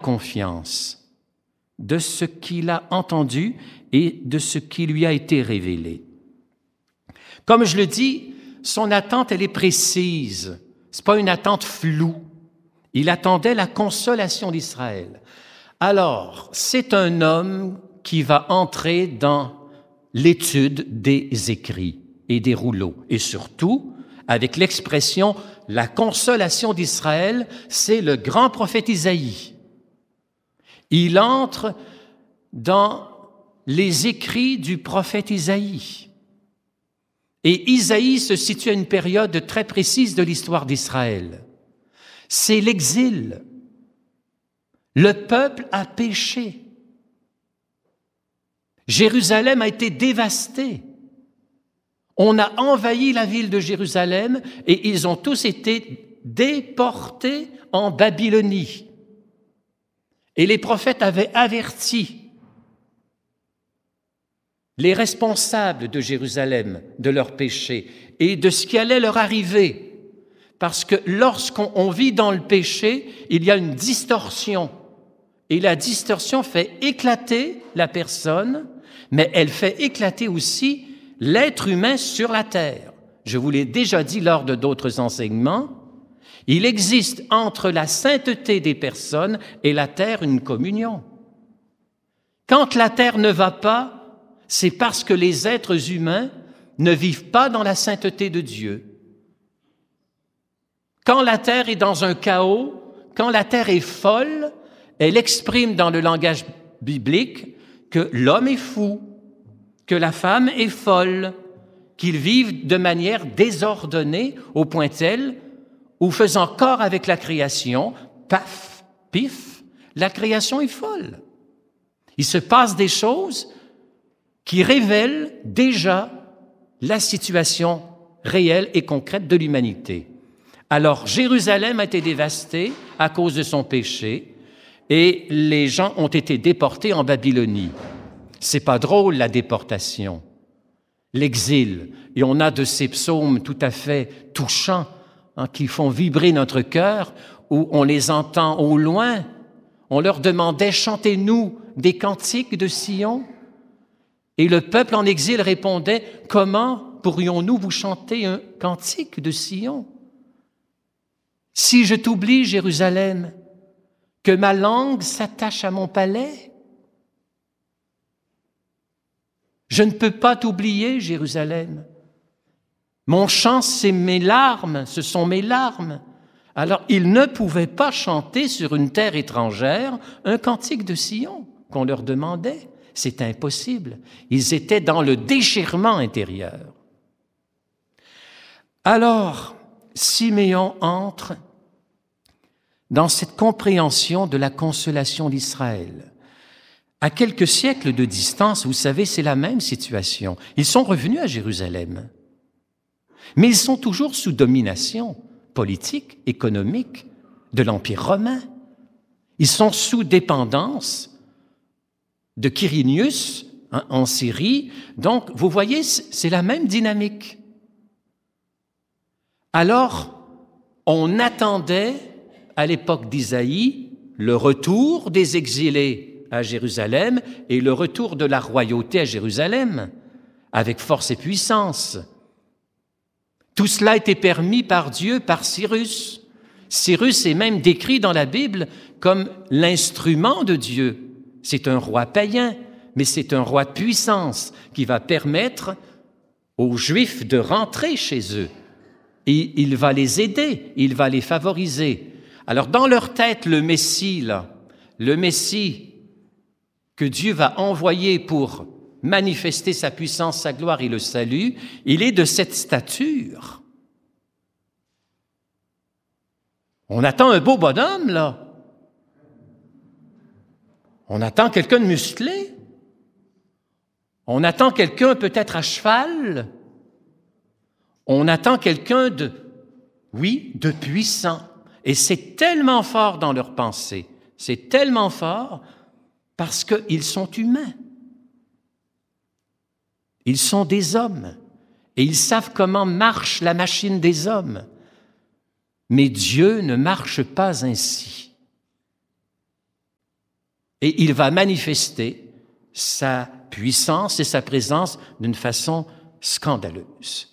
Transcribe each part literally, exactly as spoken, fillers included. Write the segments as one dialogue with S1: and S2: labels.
S1: confiance de ce qu'il a entendu et de ce qui lui a été révélé. Comme je le dis, son attente, elle est précise. Ce n'est pas une attente floue. Il attendait la consolation d'Israël. Alors, c'est un homme qui va entrer dans l'étude des écrits et des rouleaux. Et surtout, avec l'expression « la consolation d'Israël », c'est le grand prophète Isaïe. Il entre dans les écrits du prophète Isaïe. Et Isaïe se situe à une période très précise de l'histoire d'Israël. C'est l'exil. Le peuple a péché. Jérusalem a été dévastée. On a envahi la ville de Jérusalem et ils ont tous été déportés en Babylonie. Et les prophètes avaient averti les responsables de Jérusalem de leurs péchés et de ce qui allait leur arriver. Parce que lorsqu'on vit dans le péché, il y a une distorsion. Et la distorsion fait éclater la personne, mais elle fait éclater aussi l'être humain sur la terre. Je vous l'ai déjà dit lors de d'autres enseignements, il existe entre la sainteté des personnes et la terre une communion. Quand la terre ne va pas, c'est parce que les êtres humains ne vivent pas dans la sainteté de Dieu. Quand la terre est dans un chaos, quand la terre est folle, elle exprime dans le langage biblique que l'homme est fou, que la femme est folle, qu'ils vivent de manière désordonnée au point tel où, faisant corps avec la création, paf, pif, la création est folle. Il se passe des choses qui révèlent déjà la situation réelle et concrète de l'humanité. Alors, Jérusalem a été dévastée à cause de son péché et les gens ont été déportés en Babylonie. C'est pas drôle, la déportation, l'exil. Et on a de ces psaumes tout à fait touchants hein, qui font vibrer notre cœur, où on les entend au loin. On leur demandait « Chantez-nous des cantiques de Sion ». Et le peuple en exil répondait « Comment pourrions-nous vous chanter un cantique de Sion ?» Si je t'oublie, Jérusalem, que ma langue s'attache à mon palais. Je ne peux pas t'oublier, Jérusalem. Mon chant, c'est mes larmes, ce sont mes larmes. Alors, ils ne pouvaient pas chanter sur une terre étrangère un cantique de Sion qu'on leur demandait. C'est impossible. Ils étaient dans le déchirement intérieur. Alors, Siméon entre dans cette compréhension de la consolation d'Israël. À quelques siècles de distance, vous savez, c'est la même situation. Ils sont revenus à Jérusalem, mais ils sont toujours sous domination politique, économique de l'Empire romain. Ils sont sous dépendance de Quirinius hein, en Syrie. Donc, vous voyez, c'est la même dynamique. Alors, on attendait, à l'époque d'Isaïe, le retour des exilés à Jérusalem et le retour de la royauté à Jérusalem, avec force et puissance. Tout cela a été permis par Dieu, par Cyrus. Cyrus est même décrit dans la Bible comme l'instrument de Dieu. C'est un roi païen, mais c'est un roi de puissance qui va permettre aux Juifs de rentrer chez eux. Et il va les aider, il va les favoriser. Alors, dans leur tête, le Messie, là, le Messie que Dieu va envoyer pour manifester sa puissance, sa gloire et le salut, il est de cette stature. On attend un beau bonhomme, là. On attend quelqu'un de musclé. On attend quelqu'un peut-être à cheval. On attend quelqu'un de, oui, de puissant. Et c'est tellement fort dans leur pensée. C'est tellement fort parce qu'ils sont humains. Ils sont des hommes et ils savent comment marche la machine des hommes. Mais Dieu ne marche pas ainsi. Et il va manifester sa puissance et sa présence d'une façon scandaleuse.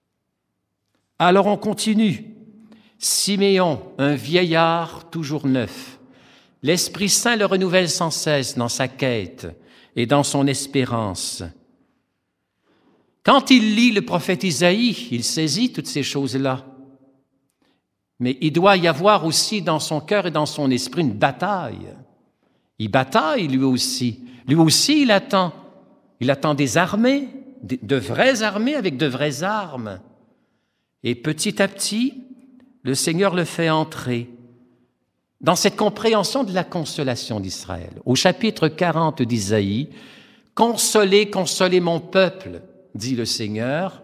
S1: Alors on continue. Siméon, un vieillard toujours neuf. L'Esprit Saint le renouvelle sans cesse dans sa quête et dans son espérance. Quand il lit le prophète Isaïe, il saisit toutes ces choses-là. Mais il doit y avoir aussi dans son cœur et dans son esprit une bataille. Il bataille lui aussi. Lui aussi, il attend. Il attend des armées, de vraies armées avec de vraies armes. Et petit à petit, le Seigneur le fait entrer dans cette compréhension de la consolation d'Israël. Au chapitre quarante d'Isaïe, « Consolez, consolez mon peuple », dit le Seigneur,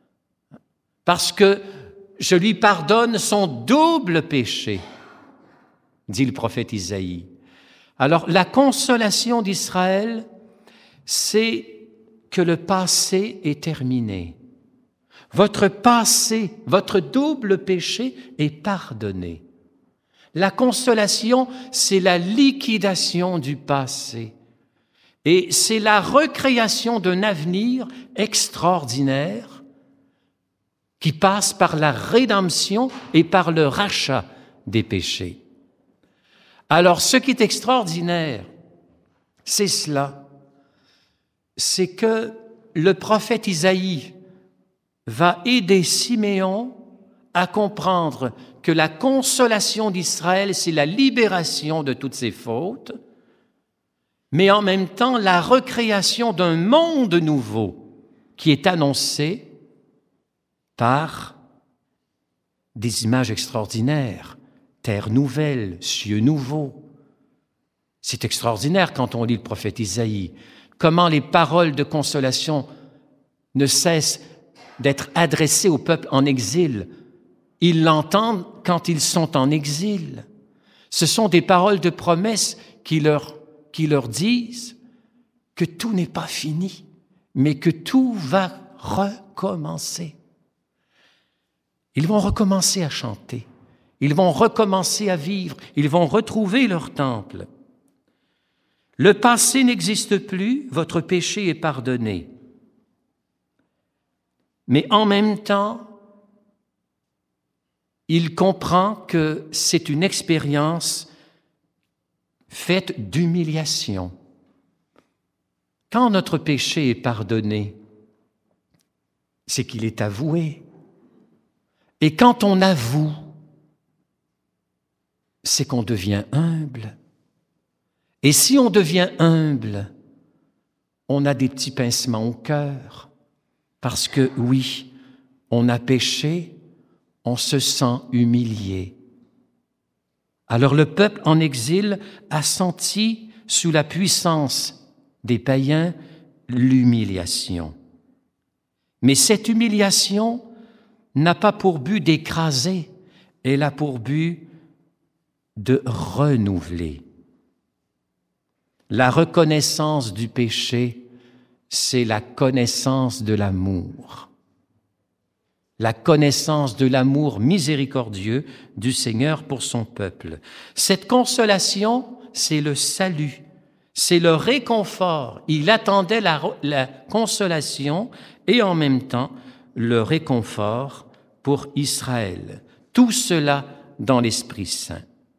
S1: parce que je lui pardonne son double péché, dit le prophète Isaïe. Alors, la consolation d'Israël, c'est que le passé est terminé. Votre passé, votre double péché est pardonné. La consolation, c'est la liquidation du passé. Et c'est la recréation d'un avenir extraordinaire qui passe par la rédemption et par le rachat des péchés. Alors, ce qui est extraordinaire, c'est cela, c'est que le prophète Isaïe va aider Siméon à comprendre que la consolation d'Israël, c'est la libération de toutes ses fautes, mais en même temps la recréation d'un monde nouveau qui est annoncé par des images extraordinaires, terre nouvelle, cieux nouveaux. C'est extraordinaire quand on lit le prophète Isaïe, comment les paroles de consolation ne cessent d'être adressées au peuple en exil. Ils l'entendent quand ils sont en exil. Ce sont des paroles de promesse qui leur, qui leur disent que tout n'est pas fini, mais que tout va recommencer. Ils vont recommencer à chanter, ils vont recommencer à vivre, ils vont retrouver leur temple. Le passé n'existe plus, votre péché est pardonné. Mais en même temps, il comprend que c'est une expérience faite d'humiliation. Quand notre péché est pardonné, c'est qu'il est avoué. Et quand on avoue, c'est qu'on devient humble. Et si on devient humble, on a des petits pincements au cœur. Parce que, oui, on a péché, on se sent humilié. Alors le peuple en exil a senti, sous la puissance des païens, l'humiliation. Mais cette humiliation n'a pas pour but d'écraser, elle a pour but de renouveler. La reconnaissance du péché, c'est la connaissance de l'amour. La connaissance de l'amour miséricordieux du Seigneur pour son peuple. Cette consolation, c'est le salut, c'est le réconfort. Il attendait la, la consolation et en même temps le réconfort pour Israël. Tout cela dans l'Esprit Saint.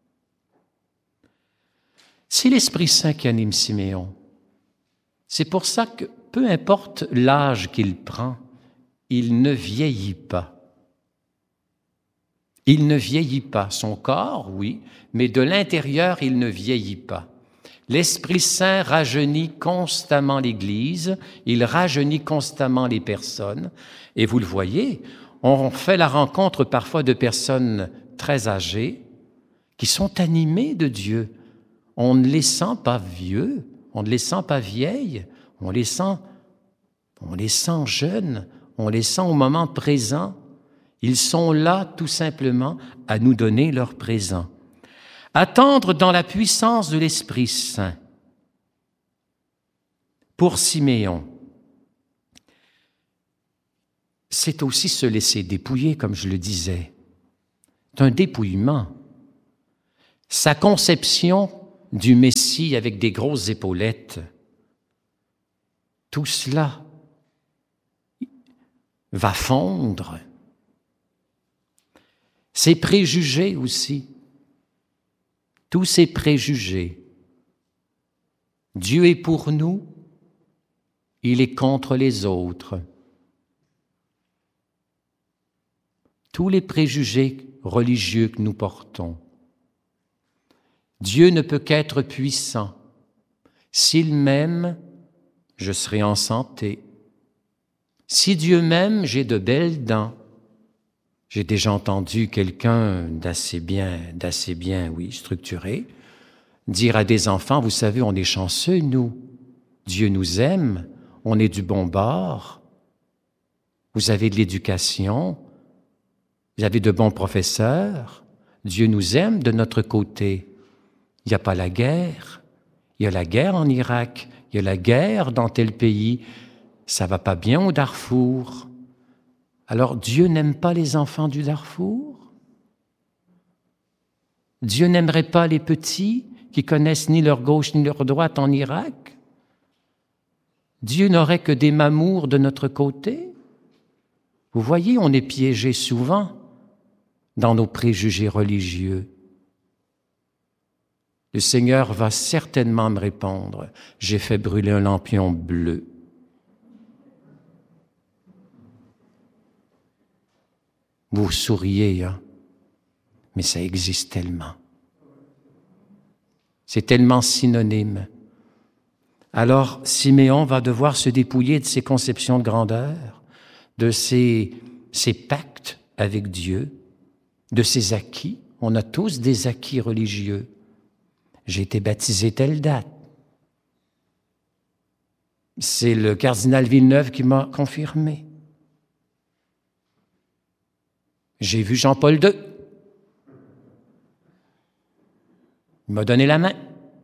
S1: C'est l'Esprit Saint qui anime Siméon. C'est pour ça que, peu importe l'âge qu'il prend, il ne vieillit pas. Il ne vieillit pas. Son corps, oui, mais de l'intérieur, il ne vieillit pas. L'Esprit Saint rajeunit constamment l'Église, il rajeunit constamment les personnes. Et vous le voyez, on fait la rencontre parfois de personnes très âgées qui sont animées de Dieu. On ne les sent pas vieux, on ne les sent pas vieilles, on les sent, on les sent jeunes, on les sent au moment présent. Ils sont là tout simplement à nous donner leur présent. Attendre dans la puissance de l'Esprit Saint. Pour Siméon, c'est aussi se laisser dépouiller, comme je le disais. C'est un dépouillement. Sa conception du Messie avec des grosses épaulettes. Tout cela va fondre. Ces préjugés aussi, tous ces préjugés. Dieu est pour nous, il est contre les autres. Tous les préjugés religieux que nous portons. Dieu ne peut qu'être puissant. S'il m'aime, je serai en santé. Si Dieu m'aime, j'ai de belles dents. J'ai déjà entendu quelqu'un d'assez bien, d'assez bien, oui, structuré, dire à des enfants, vous savez, on est chanceux, nous. Dieu nous aime, on est du bon bord. Vous avez de l'éducation, vous avez de bons professeurs. Dieu nous aime de notre côté. Il n'y a pas la guerre. Il y a la guerre en Irak, il y a la guerre dans tel pays. Ça va pas bien au Darfour. Alors Dieu n'aime pas les enfants du Darfour? Dieu n'aimerait pas les petits qui connaissent ni leur gauche ni leur droite en Irak? Dieu n'aurait que des mamours de notre côté? Vous voyez, on est piégé souvent dans nos préjugés religieux. Le Seigneur va certainement me répondre, j'ai fait brûler un lampion bleu. Vous souriez, hein? Mais ça existe tellement. C'est tellement synonyme. Alors, Siméon va devoir se dépouiller de ses conceptions de grandeur, de ses, ses pactes avec Dieu, de ses acquis. On a tous des acquis religieux. J'ai été baptisé telle date. C'est le cardinal Villeneuve qui m'a confirmé. J'ai vu Jean-Paul deux. Il m'a donné la main.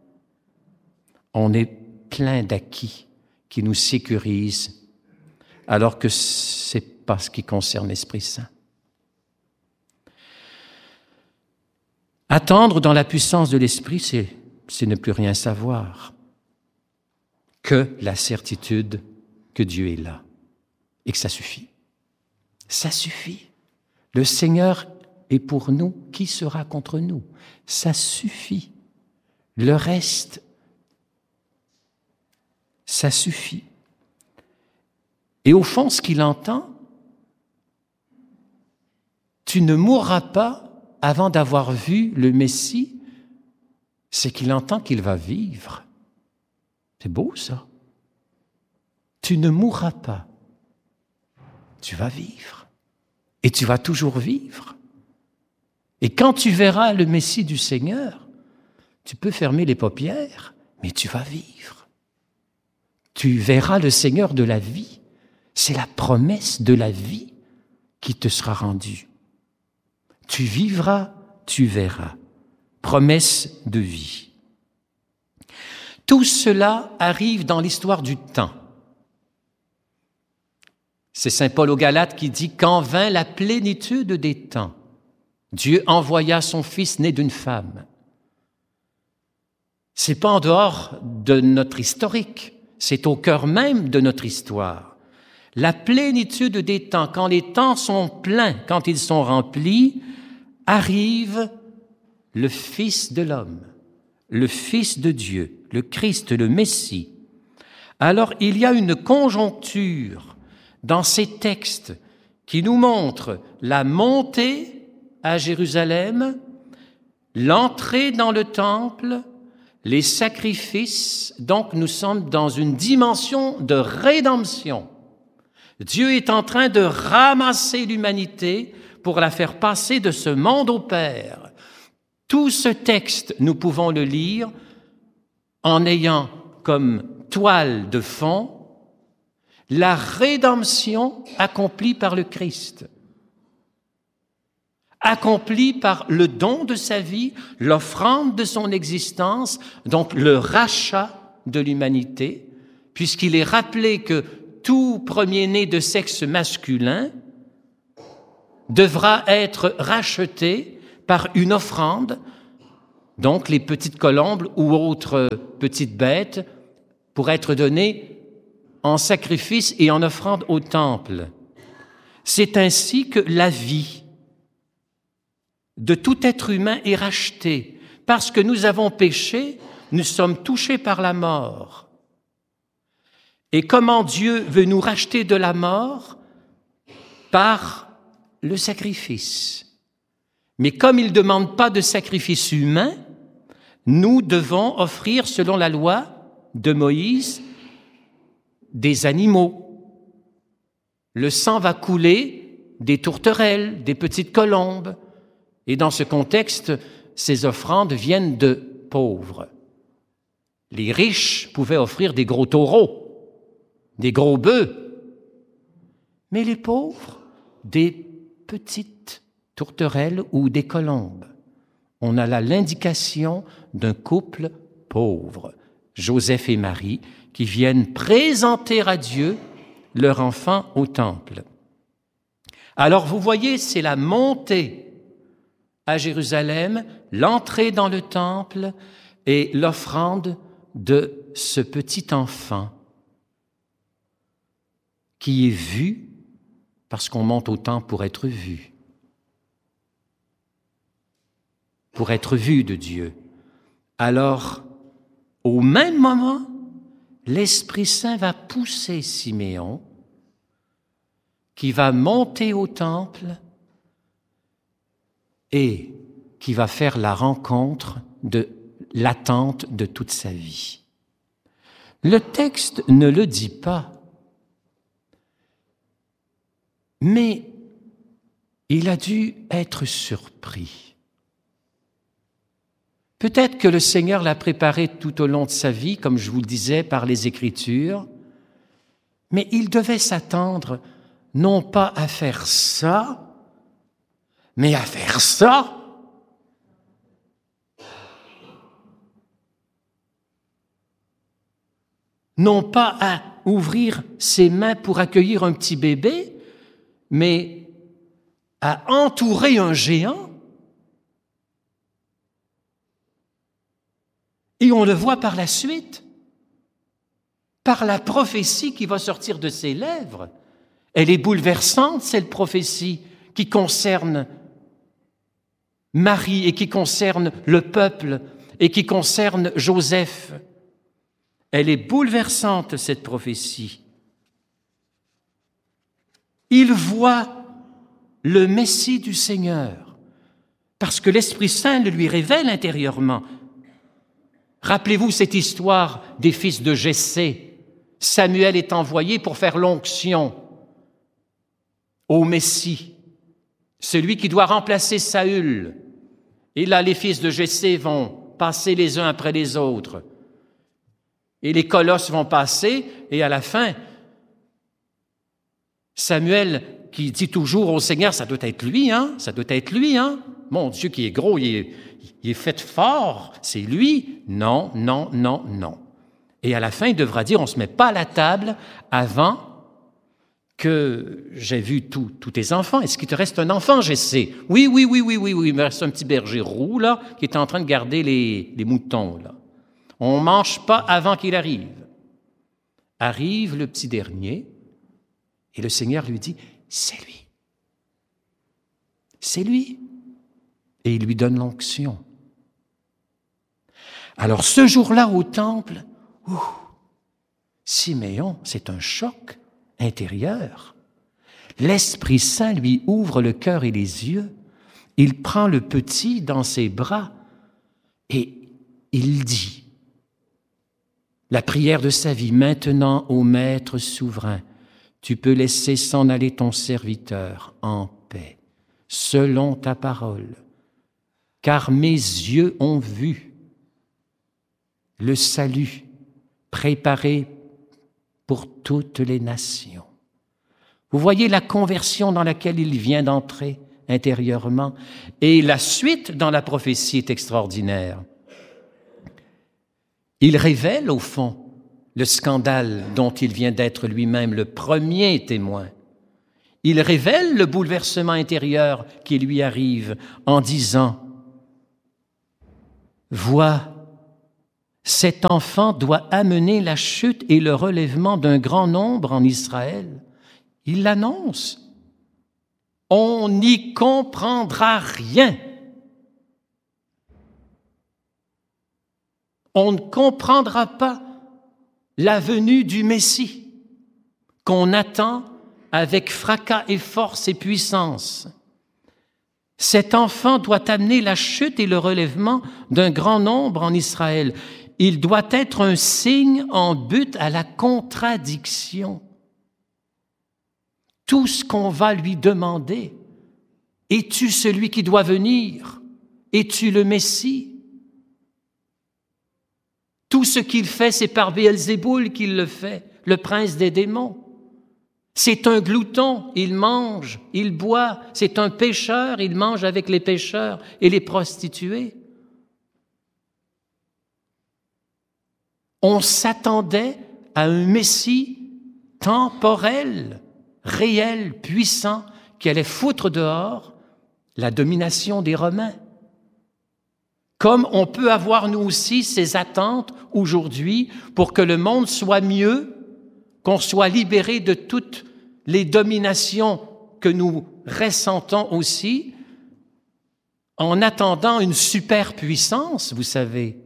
S1: On est plein d'acquis qui nous sécurisent, alors que ce n'est pas ce qui concerne l'Esprit Saint. Attendre dans la puissance de l'Esprit, c'est, c'est ne plus rien savoir que la certitude que Dieu est là et que ça suffit. Ça suffit. Le Seigneur est pour nous, qui sera contre nous? Ça suffit. Le reste, ça suffit. Et au fond, ce qu'il entend, tu ne mourras pas avant d'avoir vu le Messie, c'est qu'il entend qu'il va vivre. C'est beau, ça. Tu ne mourras pas. Tu vas vivre. Et tu vas toujours vivre. Et quand tu verras le Messie du Seigneur, tu peux fermer les paupières, mais tu vas vivre. Tu verras le Seigneur de la vie. C'est la promesse de la vie qui te sera rendue. Tu vivras, tu verras. Promesse de vie. Tout cela arrive dans l'histoire du temps. C'est saint Paul aux Galates qui dit « Quand vint la plénitude des temps, Dieu envoya son Fils né d'une femme. » C'est pas en dehors de notre historique, c'est au cœur même de notre histoire. La plénitude des temps, quand les temps sont pleins, quand ils sont remplis, arrive le Fils de l'homme, le Fils de Dieu, le Christ, le Messie. Alors, il y a une conjoncture dans ces textes qui nous montre la montée à Jérusalem, l'entrée dans le temple, les sacrifices. Donc, nous sommes dans une dimension de rédemption. Dieu est en train de ramasser l'humanité pour la faire passer de ce monde au Père. Tout ce texte, nous pouvons le lire en ayant comme toile de fond la rédemption accomplie par le Christ, accomplie par le don de sa vie, l'offrande de son existence, donc le rachat de l'humanité, puisqu'il est rappelé que tout premier-né de sexe masculin devra être racheté par une offrande donc les petites colombes ou autres petites bêtes, pour être données en sacrifice et en offrande au temple. C'est ainsi que la vie de tout être humain est rachetée. Parce que nous avons péché, nous sommes touchés par la mort. Et comment Dieu veut nous racheter de la mort? Par le sacrifice. Mais comme il ne demande pas de sacrifice humain, nous devons offrir, selon la loi de Moïse, des animaux. Le sang va couler des tourterelles, des petites colombes. Et dans ce contexte, ces offrandes viennent de pauvres. Les riches pouvaient offrir des gros taureaux, des gros bœufs, mais les pauvres, des petites tourterelles ou des colombes. On a là l'indication d'un couple pauvre, Joseph et Marie, qui viennent présenter à Dieu leur enfant au temple. Alors vous voyez, c'est la montée à Jérusalem, l'entrée dans le temple et l'offrande de ce petit enfant qui est vu parce qu'on monte au temple pour être vu, pour être vu de Dieu. Alors, au même moment, l'Esprit Saint va pousser Siméon, qui va monter au temple et qui va faire la rencontre de l'attente de toute sa vie. Le texte ne le dit pas, mais il a dû être surpris. Peut-être que le Seigneur l'a préparé tout au long de sa vie, comme je vous le disais, par les Écritures, mais il devait s'attendre non pas à faire ça, mais à faire ça. Non pas à ouvrir ses mains pour accueillir un petit bébé, mais à entourer un géant. Et on le voit par la suite, par la prophétie qui va sortir de ses lèvres. Elle est bouleversante, cette prophétie qui concerne Marie et qui concerne le peuple et qui concerne Joseph. Elle est bouleversante, cette prophétie. Il voit le Messie du Seigneur, parce que l'Esprit Saint le lui révèle intérieurement. Rappelez-vous cette histoire des fils de Jessé. Samuel est envoyé pour faire l'onction au Messie, celui qui doit remplacer Saül. Et là, les fils de Jessé vont passer les uns après les autres. Et les colosses vont passer, et à la fin, Samuel, qui dit toujours au Seigneur, ça doit être lui, hein, ça doit être lui, hein. Mon Dieu qui est gros, il est, il est fait fort, c'est lui. Non, non, non, non. Et à la fin, il devra dire, on ne se met pas à la table avant que j'ai vu tous tes enfants. Est-ce qu'il te reste un enfant, Jessé? Oui, oui, oui, oui, oui, oui, il me reste un petit berger roux, là, qui est en train de garder les, les moutons, là. On ne mange pas avant qu'il arrive. Arrive le petit dernier, et le Seigneur lui dit, c'est lui. C'est lui. Et il lui donne l'onction. Alors ce jour-là au temple, ouh, Siméon, c'est un choc intérieur. L'Esprit Saint lui ouvre le cœur et les yeux. Il prend le petit dans ses bras et il dit, la prière de sa vie, maintenant, ô Maître souverain, tu peux laisser s'en aller ton serviteur en paix, selon ta parole, car mes yeux ont vu le salut préparé pour toutes les nations. Vous voyez la conversion dans laquelle il vient d'entrer intérieurement, et la suite dans la prophétie est extraordinaire. Il révèle, au fond, le scandale dont il vient d'être lui-même le premier témoin. Il révèle le bouleversement intérieur qui lui arrive en disant voit cet enfant doit amener la chute et le relèvement d'un grand nombre en Israël. Il l'annonce. On n'y comprendra rien. On ne comprendra pas la venue du Messie qu'on attend avec fracas et force et puissance. Cet enfant doit amener la chute et le relèvement d'un grand nombre en Israël. Il doit être un signe en but à la contradiction. Tout ce qu'on va lui demander, es-tu celui qui doit venir? Es-tu le Messie? Tout ce qu'il fait, c'est par Béelzéboul qu'il le fait, le prince des démons. C'est un glouton, il mange, il boit. C'est un pécheur, il mange avec les pécheurs et les prostituées. On s'attendait à un Messie temporel, réel, puissant, qui allait foutre dehors la domination des Romains. Comme on peut avoir nous aussi ces attentes aujourd'hui pour que le monde soit mieux, qu'on soit libéré de toutes les dominations que nous ressentons aussi, en attendant une superpuissance, vous savez.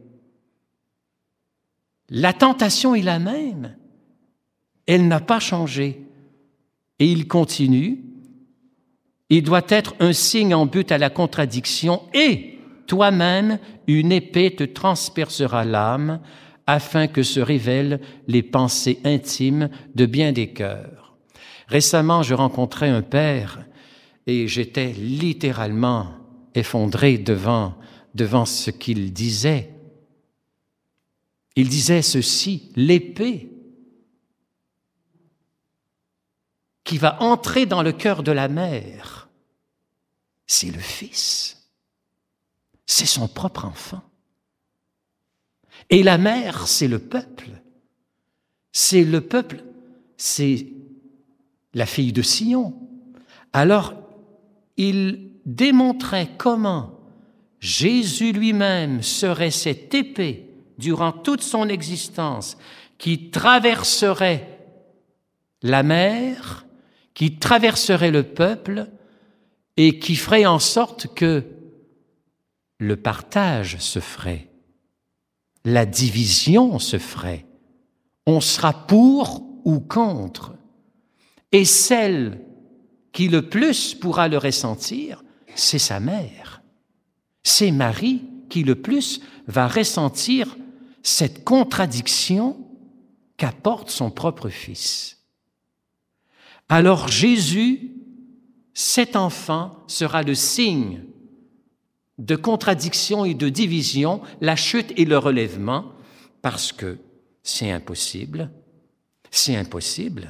S1: La tentation est la même. Elle n'a pas changé. Et il continue. Il doit être un signe en but à la contradiction et toi-même, une épée te transpercera l'âme afin que se révèlent les pensées intimes de bien des cœurs. Récemment, je rencontrais un père et j'étais littéralement effondré devant, devant ce qu'il disait. Il disait ceci, l'épée qui va entrer dans le cœur de la mère, c'est le fils, c'est son propre enfant. Et la mère, c'est le peuple. C'est le peuple, c'est la fille de Sion. Alors, il démontrait comment Jésus lui-même serait cette épée durant toute son existence qui traverserait la mer, qui traverserait le peuple et qui ferait en sorte que le partage se ferait. La division se ferait. On sera pour ou contre. Et celle qui le plus pourra le ressentir, c'est sa mère. C'est Marie qui le plus va ressentir cette contradiction qu'apporte son propre fils. Alors Jésus, cet enfant, sera le signe de contradiction et de division, la chute et le relèvement, parce que c'est impossible, c'est impossible.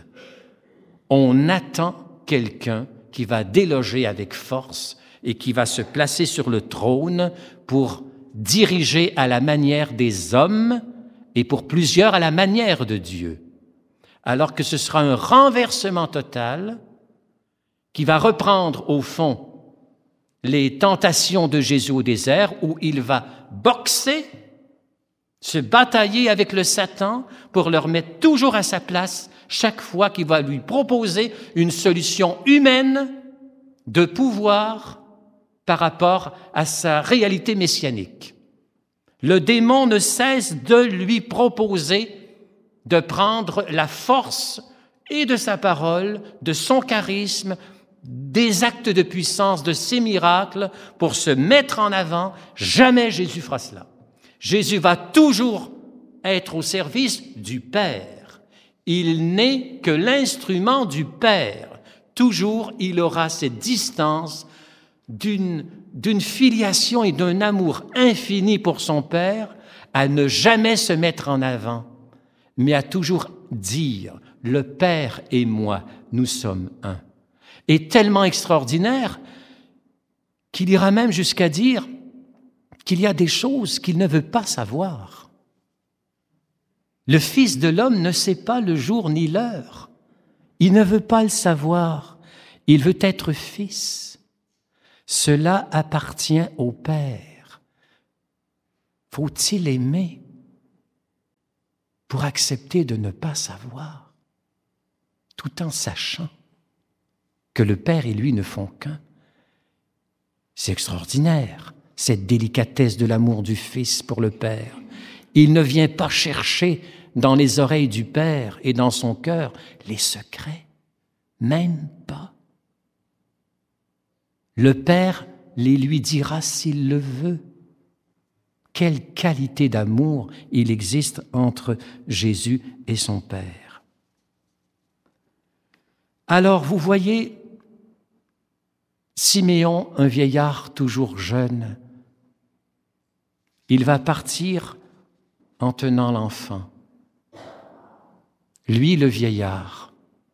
S1: On attend quelqu'un qui va déloger avec force et qui va se placer sur le trône pour diriger à la manière des hommes et pour plusieurs à la manière de Dieu. Alors que ce sera un renversement total qui va reprendre au fond les tentations de Jésus au désert où il va boxer, se batailler avec le Satan pour le remettre toujours à sa place chaque fois qu'il va lui proposer une solution humaine de pouvoir par rapport à sa réalité messianique. Le démon ne cesse de lui proposer de prendre la force et de sa parole, de son charisme, des actes de puissance, de ses miracles, pour se mettre en avant. Jamais Jésus fera cela. Jésus va toujours être au service du Père. Il n'est que l'instrument du Père. Toujours, il aura cette distance d'une, d'une filiation et d'un amour infini pour son Père, à ne jamais se mettre en avant, mais à toujours dire « Le Père et moi, nous sommes un ». Est tellement extraordinaire qu'il ira même jusqu'à dire qu'il y a des choses qu'il ne veut pas savoir. Le Fils de l'homme ne sait pas le jour ni l'heure. Il ne veut pas le savoir. Il veut être fils. Cela appartient au Père. Faut-il aimer pour accepter de ne pas savoir, tout en sachant que le Père et lui ne font qu'un? C'est extraordinaire, cette délicatesse de l'amour du Fils pour le Père. Il ne vient pas chercher dans les oreilles du Père et dans son cœur les secrets, même pas. Le Père les lui dira s'il le veut. Quelle qualité d'amour il existe entre Jésus et son Père. Alors, vous voyez, Siméon, un vieillard toujours jeune, il va partir en tenant l'enfant. Lui, le vieillard.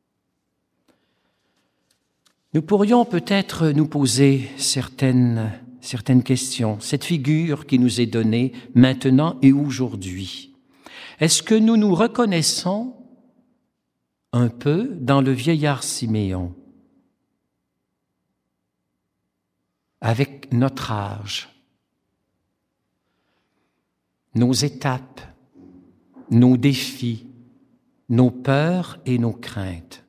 S1: Nous pourrions peut-être nous poser certaines, certaines questions. Cette figure qui nous est donnée maintenant et aujourd'hui, est-ce que nous nous reconnaissons un peu dans le vieillard Siméon, avec notre âge, nos étapes, nos défis, nos peurs et nos craintes?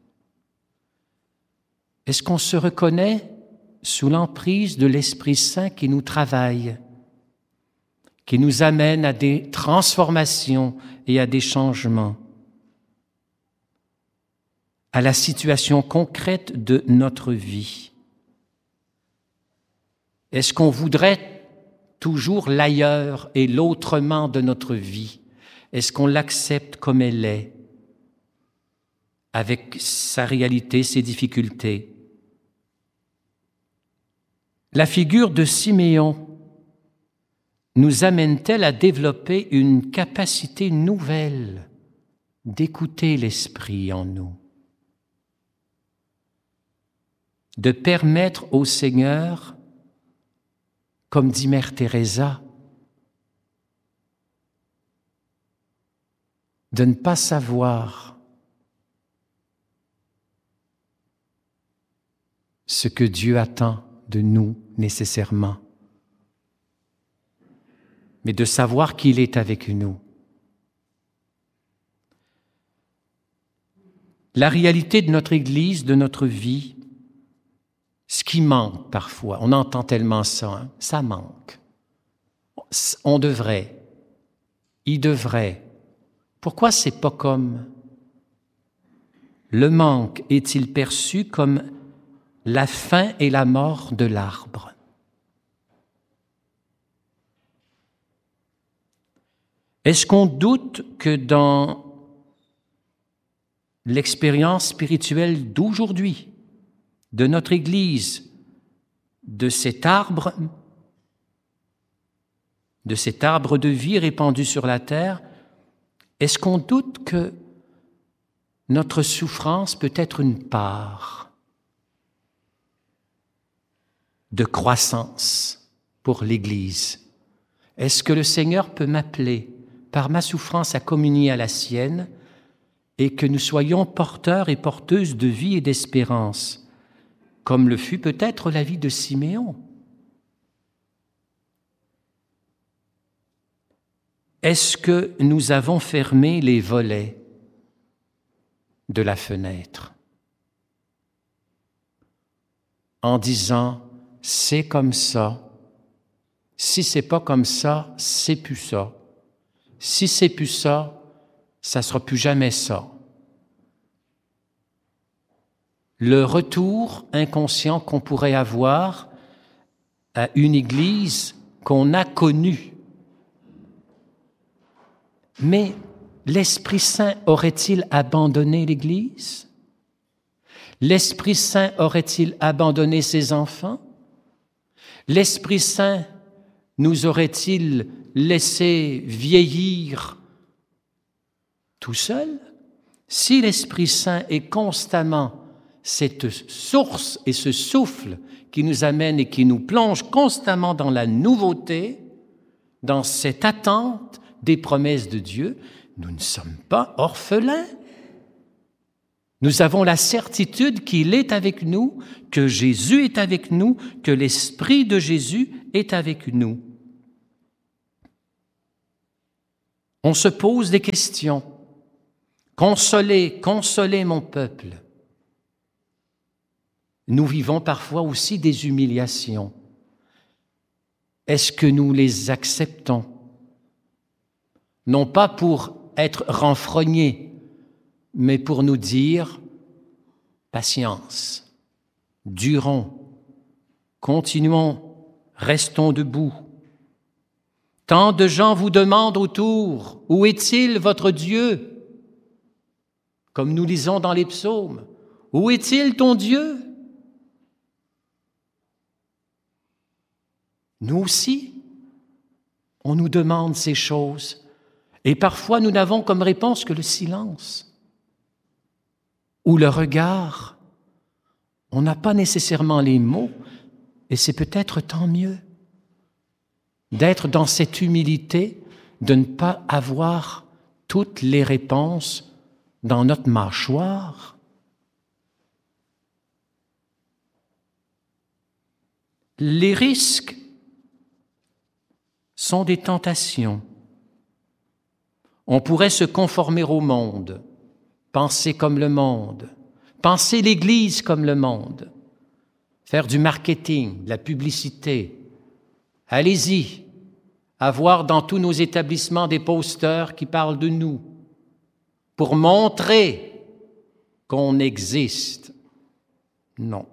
S1: Est-ce qu'on se reconnaît sous l'emprise de l'Esprit Saint qui nous travaille, qui nous amène à des transformations et à des changements, à la situation concrète de notre vie? Est-ce qu'on voudrait toujours l'ailleurs et l'autrement de notre vie? Est-ce qu'on l'accepte comme elle est, avec sa réalité, ses difficultés? La figure de Siméon nous amène-t-elle à développer une capacité nouvelle d'écouter l'Esprit en nous, de permettre au Seigneur, comme dit Mère Teresa, de ne pas savoir ce que Dieu attend de nous nécessairement, mais de savoir qu'il est avec nous. La réalité de notre Église, de notre vie, ce qui manque parfois, on entend tellement ça, hein, ça manque. On devrait, il devrait. Pourquoi c'est pas comme? Le manque est-il perçu comme la fin et la mort de l'arbre? Est-ce qu'on doute que dans l'expérience spirituelle d'aujourd'hui, de notre Église, de cet arbre, de cet arbre de vie répandu sur la terre, est-ce qu'on doute que notre souffrance peut être une part de croissance pour l'Église? Est-ce que le Seigneur peut m'appeler par ma souffrance à communier à la sienne et que nous soyons porteurs et porteuses de vie et d'espérance, comme le fut peut-être la vie de Siméon? Est-ce que nous avons fermé les volets de la fenêtre en disant « c'est comme ça, si c'est pas comme ça, c'est plus ça, si c'est plus ça, ça sera plus jamais ça ». Le retour inconscient qu'on pourrait avoir à une Église qu'on a connue. Mais l'Esprit Saint aurait-il abandonné l'Église? L'Esprit Saint aurait-il abandonné ses enfants? L'Esprit Saint nous aurait-il laissé vieillir tout seul? Si l'Esprit Saint est constamment cette source et ce souffle qui nous amène et qui nous plonge constamment dans la nouveauté, dans cette attente des promesses de Dieu, nous ne sommes pas orphelins. Nous avons la certitude qu'il est avec nous, que Jésus est avec nous, que l'Esprit de Jésus est avec nous. On se pose des questions. Consolez, consolez mon peuple. Nous vivons parfois aussi des humiliations. Est-ce que nous les acceptons? Non pas pour être renfrognés, mais pour nous dire « patience, durons, continuons, restons debout ». Tant de gens vous demandent autour « Où est-il votre Dieu ?» Comme nous lisons dans les psaumes « Où est-il ton Dieu ?» Nous aussi, on nous demande ces choses et parfois nous n'avons comme réponse que le silence ou le regard. On n'a pas nécessairement les mots et c'est peut-être tant mieux d'être dans cette humilité, de ne pas avoir toutes les réponses dans notre mâchoire. Les risques sont des tentations. On pourrait se conformer au monde, penser comme le monde, penser l'Église comme le monde, faire du marketing, de la publicité. Allez-y, avoir dans tous nos établissements des posters qui parlent de nous, pour montrer qu'on existe. Non.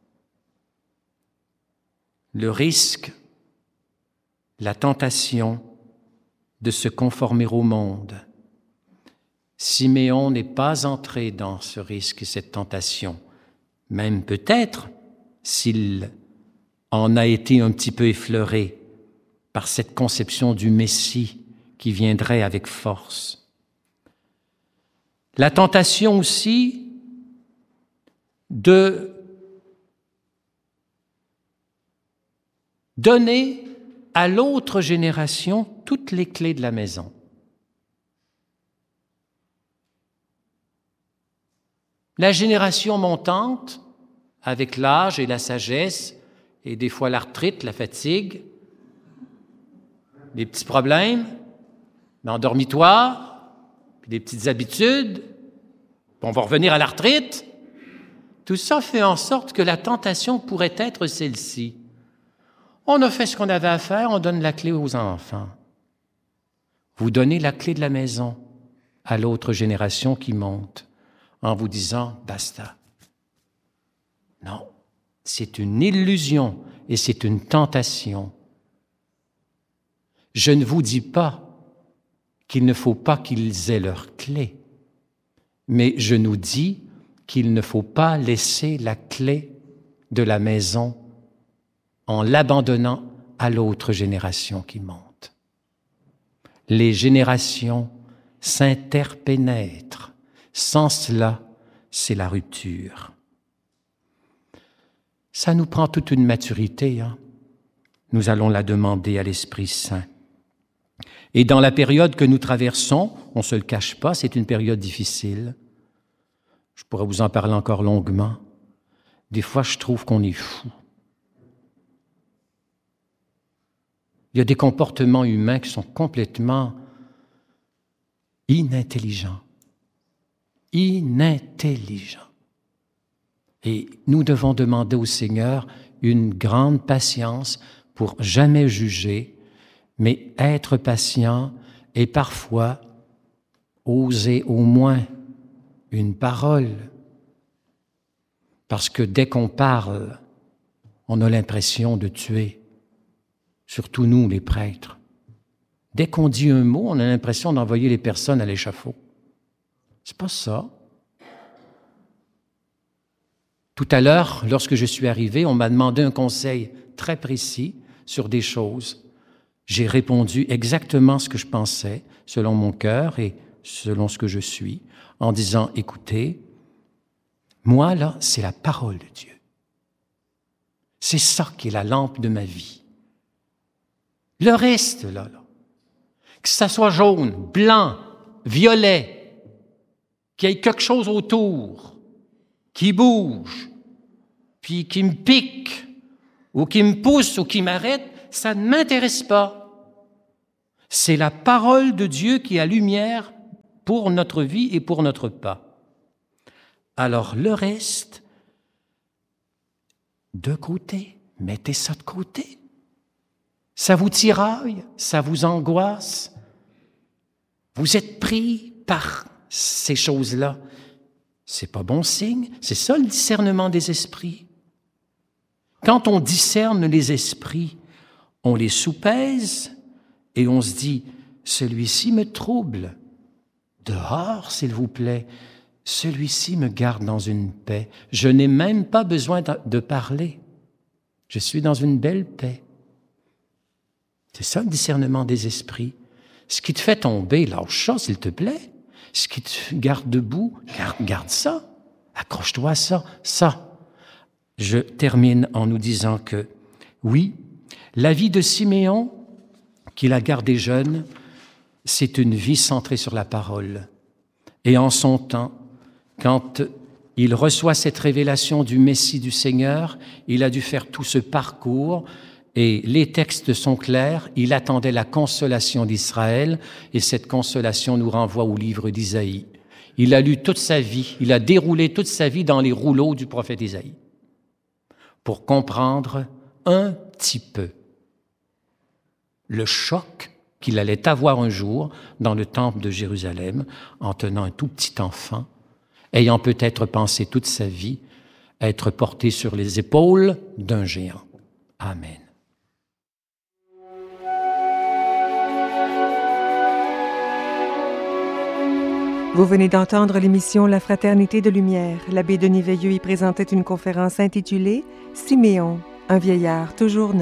S1: Le risque, la tentation de se conformer au monde. Siméon n'est pas entré dans ce risque et cette tentation, même peut-être s'il en a été un petit peu effleuré par cette conception du Messie qui viendrait avec force. La tentation aussi de donner à l'autre génération toutes les clés de la maison. La génération montante, avec l'âge et la sagesse, et des fois l'arthrite, la fatigue, des petits problèmes, dans le dormitoire, puis des petites habitudes, puis on va revenir à l'arthrite. Tout ça fait en sorte que la tentation pourrait être celle-ci. On a fait ce qu'on avait à faire, on donne la clé aux enfants. Vous donnez la clé de la maison à l'autre génération qui monte en vous disant « basta ». Non, c'est une illusion et c'est une tentation. Je ne vous dis pas qu'il ne faut pas qu'ils aient leur clé, mais je nous dis qu'il ne faut pas laisser la clé de la maison en l'abandonnant à l'autre génération qui monte. Les générations s'interpénètrent. Sans cela, c'est la rupture. Ça nous prend toute une maturité, hein? Nous allons la demander à l'Esprit Saint. Et dans la période que nous traversons, on ne se le cache pas, c'est une période difficile. Je pourrais vous en parler encore longuement. Des fois, je trouve qu'on est fou. Il y a des comportements humains qui sont complètement inintelligents. Inintelligents. Et nous devons demander au Seigneur une grande patience pour jamais juger, mais être patient et parfois oser au moins une parole. Parce que dès qu'on parle, on a l'impression de tuer. Surtout nous, les prêtres. Dès qu'on dit un mot, on a l'impression d'envoyer les personnes à l'échafaud. C'est pas ça. Tout à l'heure, lorsque je suis arrivé, on m'a demandé un conseil très précis sur des choses. J'ai répondu exactement ce que je pensais, selon mon cœur et selon ce que je suis, en disant, écoutez, moi, là, c'est la parole de Dieu. C'est ça qui est la lampe de ma vie. Le reste, là, là, que ça soit jaune, blanc, violet, qu'il y ait quelque chose autour, qui bouge, puis qui me pique, ou qui me pousse, ou qui m'arrête, ça ne m'intéresse pas. C'est la parole de Dieu qui a lumière pour notre vie et pour notre pas. Alors le reste, de côté, mettez ça de côté. Ça vous tiraille, ça vous angoisse. Vous êtes pris par ces choses-là. C'est pas bon signe. C'est ça le discernement des esprits. Quand on discerne les esprits, on les soupèse et on se dit, celui-ci me trouble. Dehors, s'il vous plaît, celui-ci me garde dans une paix. Je n'ai même pas besoin de parler. Je suis dans une belle paix. C'est ça le discernement des esprits. Ce qui te fait tomber, lâche ça, s'il te plaît. Ce qui te garde debout, garde, garde ça. Accroche-toi à ça, ça. Je termine en nous disant que, oui, la vie de Siméon, qu'il a gardé jeune, c'est une vie centrée sur la parole. Et en son temps, quand il reçoit cette révélation du Messie du Seigneur, il a dû faire tout ce parcours et les textes sont clairs. Il attendait la consolation d'Israël et cette consolation nous renvoie au livre d'Isaïe. Il a lu toute sa vie, il a déroulé toute sa vie dans les rouleaux du prophète Isaïe pour comprendre un petit peu le choc qu'il allait avoir un jour dans le temple de Jérusalem en tenant un tout petit enfant, ayant peut-être pensé toute sa vie être porté sur les épaules d'un géant. Amen.
S2: Vous venez d'entendre l'émission La Fraternité de Lumière. L'abbé Denis Veilleux y présentait une conférence intitulée « Siméon, un vieillard toujours neuf ».